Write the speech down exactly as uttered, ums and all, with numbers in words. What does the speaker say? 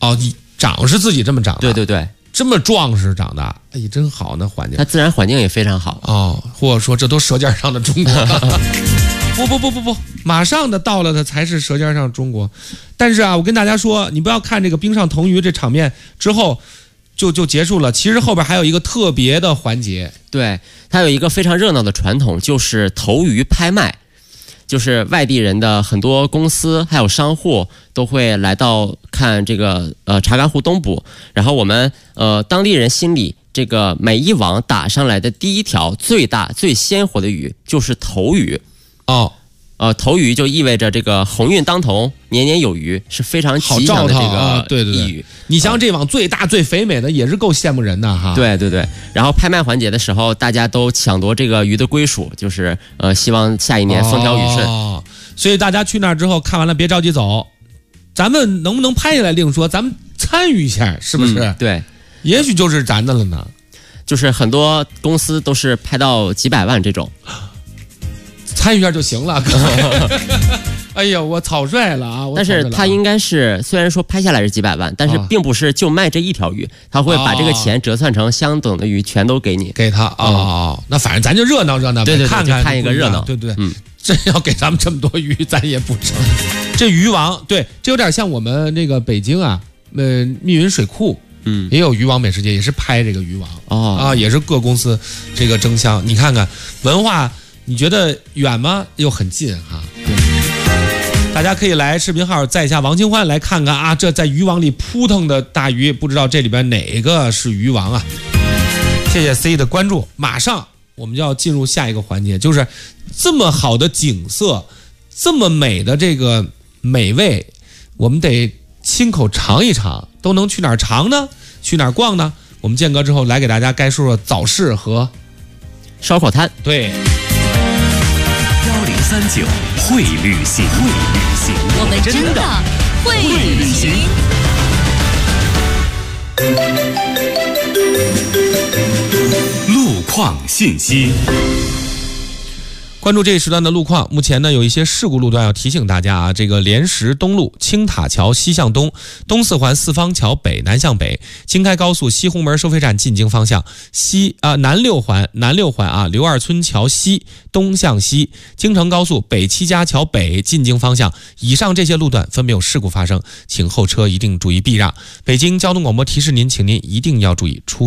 哦，长是自己这么长的？ 对对对。 这么壮实长的，哎呀，真好，那环境。 它自然环境也非常好哦，或者说这都舌尖上的中国。不不不不不，马上的到了的才是舌尖上中国。但是啊，我跟大家说，你不要看这个冰上腾鱼这场面之后就就结束了，其实后边还有一个特别的环节。 对，它有一个非常热闹的传统，就是投鱼拍卖。就是外地人的很多公司还有商户都会来到看这个呃查干湖东捕，然后我们呃当地人心里这个每一网打上来的第一条最大最鲜活的鱼就是头鱼哦。 呃，头鱼就意味着这个鸿运当头，年年有余，是非常吉祥的这个啊，对对对。你像这网最大最肥美的，也是够羡慕人的哈。 对对对。然后拍卖环节的时候，大家都抢夺这个鱼的归属，就是呃，希望下一年风调雨顺。 哦，所以大家去那儿之后看完了，别着急走，咱们能不能拍下来另说，咱们参与一下，是不是？ 嗯、对， 也许就是咱的了呢。 就是很多公司都是拍到几百万这种。 参与一下就行了，哎呀，我草率了啊！ 但是他应该是虽然说拍下来是几百万，但是并不是就卖这一条鱼，他会把这个钱折算成相等的鱼全都给你， 给他啊、哦嗯。那反正咱就热闹热闹， 对对对， 看看看一个热闹， 对对对。 嗯， 真要给咱们这么多鱼，咱也不成。这鱼王，对，这有点像我们那个北京啊，呃，密云水库。嗯，也有鱼王美食节，也是拍这个鱼王哦啊，也是各公司这个争相。你看看文化。你觉得远吗？又很近哈。对，大家可以来视频号在下王清欢来看看啊，这在渔网里扑腾的大鱼，不知道这里边哪个是鱼王啊？谢谢 C 的关注，马上我们就要进入下一个环节，就是这么好的景色，这么美的这个美味，我们得亲口尝一尝。都能去哪儿尝呢？去哪儿逛呢？我们间隔之后来给大家该说说早市和烧烤摊。 对。 三九会旅行，会旅行， 我们真的会旅行。 路况信息。 关注这一时段的路况，目前呢有一些事故路段要提醒大家啊，这个莲石东路青塔桥西向东，东四环四方桥北南向北，京开高速西红门收费站进京方向，西啊南六环南六环啊刘二村桥西东向西，京承高速北七家桥北进京方向，以上这些路段分别有事故发生，请后车一定注意避让。北京交通广播提示您，请您一定要注意出